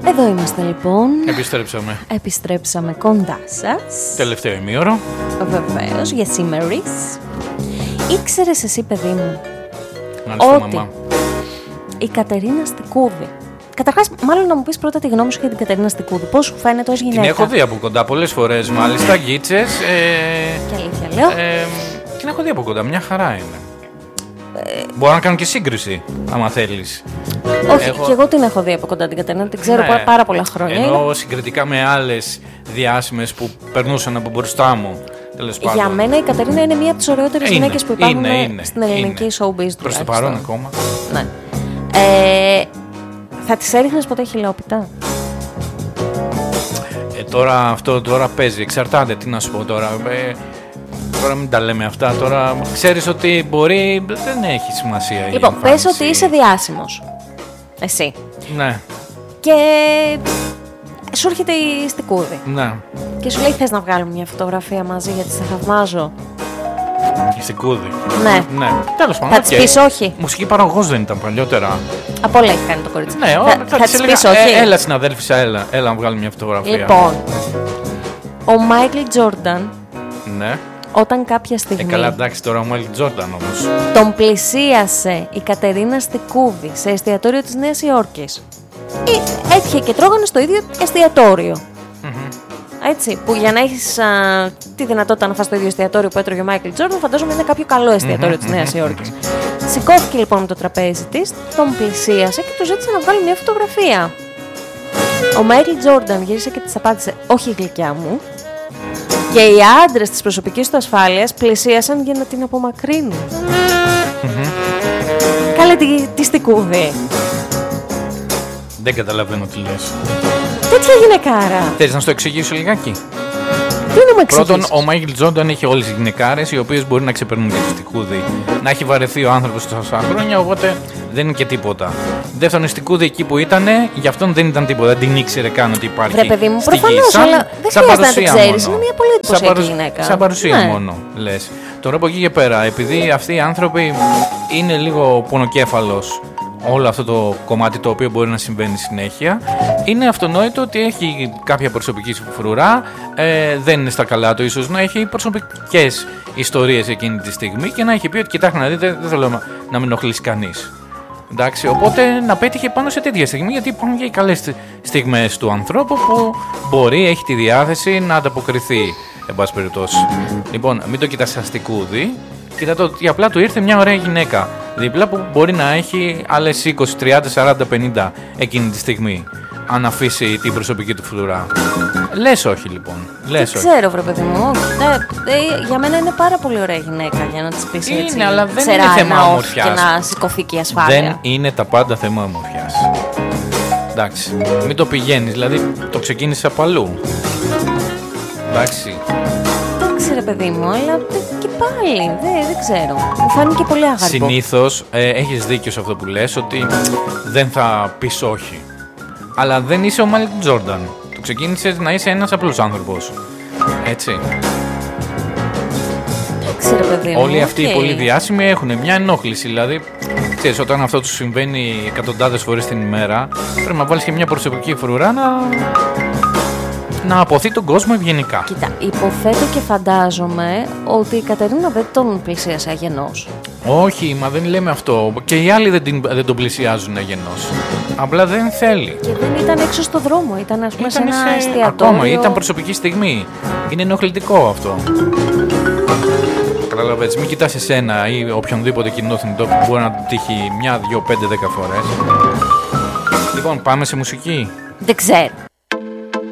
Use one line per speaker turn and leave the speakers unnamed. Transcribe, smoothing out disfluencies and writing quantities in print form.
Εδώ είμαστε λοιπόν.
Επιστρέψαμε
κοντά σας.
Τελευταίο ημίωρο.
Βεβαίως, για σήμερις. Ήξερες εσύ, παιδί μου, ότι
μαμά.
η Κατερίνα Στικούδη. Καταρχάς, μάλλον να μου πεις πρώτα τη γνώμη σου για την Κατερίνα Στικούδη. Πώς σου φαίνεται ως γυναίκα?
Την έχω δει από κοντά πολλές φορές, μάλιστα, γκίτσες.
Και αλήθεια λέω.
Την έχω δει από κοντά, μια χαρά είναι. Μπορώ να κάνω και σύγκριση, άμα θέλεις.
Όχι, και εγώ την έχω δει από κοντά την Κατερίνα, την ξέρω πάρα πολλά χρόνια.
Ενώ συγκριτικά με άλλες διάσημες που περνούσαν από μπροστά μου.
Για μένα η Κατερίνα είναι μία από τις ωραιότερες γυναίκες που υπάρχουν στην ελληνική showbiz.
Προς το παρόν ακόμα.
Ναι. Θα τις έριχνες ποτέ χιλιόπιτα?
Τώρα παίζει, εξαρτάται, τι να σου πω τώρα. Τώρα μην τα λέμε αυτά, τώρα ξέρεις ότι μπορεί, δεν έχει σημασία.
Λοιπόν, πες ότι είσαι διάσημος. Εσύ.
Ναι.
Και σου έρχεται η Στικούδη.
Ναι.
Και σου λέει, θες να βγάλουμε μια φωτογραφία μαζί γιατί σε θαυμάζω?
Η Στικούδη.
Ναι.
Τέλος πάντων.
Θα της πεις όχι?
Μουσική παραγωγός δεν ήταν παλιότερα?
Από όλα έχει κάνει το κορίτσι.
Ναι,
θα της πεις όχι?
Έλα συναδέλφισσα, έλα να βγάλουμε μια φωτογραφία.
Λοιπόν, ο Μάικλ Τζόρνταν.
Ναι.
Όταν κάποια στιγμή.
Καλά, εντάξει, τώρα ο Μάικλ Τζόρνταν όμως.
Τον πλησίασε η Κατερίνα Στικούδη σε εστιατόριο της Νέας Υόρκης. Έτυχε και τρώγανε στο ίδιο εστιατόριο. Έτσι, που για να έχεις τη δυνατότητα να φας στο ίδιο εστιατόριο που έτρωγε ο Μάικλ Τζόρνταν, φαντάζομαι είναι κάποιο καλό εστιατόριο της Νέας Υόρκης. Σηκώθηκε λοιπόν με το τραπέζι της, τον πλησίασε και του ζήτησε να βγάλει μια φωτογραφία. Ο Μάικλ Τζόρνταν γύρισε και της απάντησε: όχι, γλυκιά μου. Και οι άντρες της προσωπικής του ασφάλειας πλησίασαν για να την απομακρύνουν. Κάλε τη Στικούδη.
Δεν καταλαβαίνω τι λες.
Τέτοια γυναικάρα.
Θες να στο εξηγήσω λιγάκι?
Τι να μου εξηγήσεις?
Πρώτον, ο Μάικλ Τζόρνταν έχει όλες τις γυναικάρες οι οποίες μπορεί να ξεπερνούν και τη Στικούδη. Να έχει βαρεθεί ο άνθρωπος τόσα χρόνια, οπότε δεν είναι και τίποτα. Δεύτερον, η Στικούδη εκεί που ήταν, γι' αυτόν δεν ήταν τίποτα. Δεν την ήξερε καν ότι υπάρχει.
Βρε παιδί μου, προφανώς, αλλά δεν χρειάζεται να την ξέρεις. Είναι μια πολύ εντυπωσιακή γυναίκα.
Σαν παρουσία μόνο, λες. Τώρα από εκεί και πέρα, επειδή αυτοί οι άνθρωποι είναι λίγο πονοκέφαλος όλο αυτό το κομμάτι το οποίο μπορεί να συμβαίνει συνέχεια, είναι αυτονόητο ότι έχει κάποια προσωπική φρουρά, δεν είναι στα καλά του, ίσως να έχει προσωπικές ιστορίες εκείνη τη στιγμή και να έχει πει ότι κοιτάξτε να δείτε, δεν θέλω να με ενοχλήσει κανείς. Εντάξει, οπότε να πέτυχε πάνω σε τέτοια στιγμή, γιατί υπάρχουν και οι καλές στιγμές του ανθρώπου που μπορεί, έχει τη διάθεση να ανταποκριθεί, εν πάση περιπτώσει. Λοιπόν, μην το κοιτάς σαν Στικούδη, κοίτα το ότι απλά του ήρθε μια ωραία γυναίκα δίπλα που μπορεί να έχει άλλες 20, 30, 40, 50 εκείνη τη στιγμή, αν αφήσει την προσωπική του φρουρά. Λες όχι λοιπόν. Δεν
ξέρω, βρε παιδί μου. Για μένα είναι πάρα πολύ ωραία γυναίκα για να της πεις έτσι.
Είναι, αλλά δεν είναι θέμα ομορφιάς.
Και να σηκωθεί και η ασφάλεια.
Δεν είναι τα πάντα θέμα ομορφιάς. Εντάξει, μην το πηγαίνεις, δηλαδή το ξεκίνησες από αλλού. Εντάξει.
Εντάξει ρε παιδί μου, αλλά και πάλι δεν ξέρω. Μου φάνηκε πολύ άγαρπο.
Συνήθως έχεις δίκιο σε αυτό που λες, ότι δεν θα πεις όχι. Αλλά δεν είσαι ο Μάικλ Τζόρνταν. Το ξεκίνησες να είσαι ένας απλός άνθρωπος. Έτσι.
Εντάξει ρε παιδί μου.
Όλοι αυτοί οι πολύ διάσημοι έχουν μια ενόχληση. Δηλαδή, ξέρεις, όταν αυτό τους συμβαίνει εκατοντάδες φορές την ημέρα, πρέπει να βάλεις και μια προσωπική φρουρά να αποθεί τον κόσμο ευγενικά.
Κοίτα, υποθέτω και φαντάζομαι ότι η Κατερίνα δεν τον πλησίασε αγενός.
Όχι, μα δεν λέμε αυτό. Και οι άλλοι δεν τον πλησιάζουν αγενός. Απλά δεν θέλει.
Και δεν ήταν έξω στο δρόμο, ήταν ας πούμε σε ένα εστιατόριο.
Ακόμα, ήταν προσωπική στιγμή. Είναι ενοχλητικό αυτό. Καταλαβαίνεις, μην κοιτάς εσένα ή οποιονδήποτε κοινό θνητό που μπορεί να του τύχει 1, 2, 5, 10 φορές. Λοιπόν, πάμε σε μουσική.
Δεν ξέρω.